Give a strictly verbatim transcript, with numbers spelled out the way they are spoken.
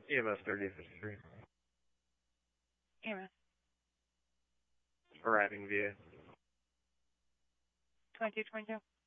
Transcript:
E M S thirty fifty-three. E M S. Arriving via. twenty-two twenty-two.